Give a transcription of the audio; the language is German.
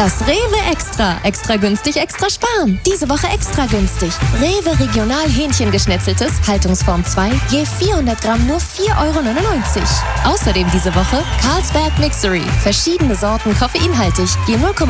Das Rewe Extra. Extra günstig, extra sparen. Diese Woche extra günstig. Rewe Regional Hähnchengeschnetzeltes, Haltungsform 2, je 400 Gramm nur 4,99 €. Außerdem diese Woche Carlsberg Mixery. Verschiedene Sorten koffeinhaltig, je 0,5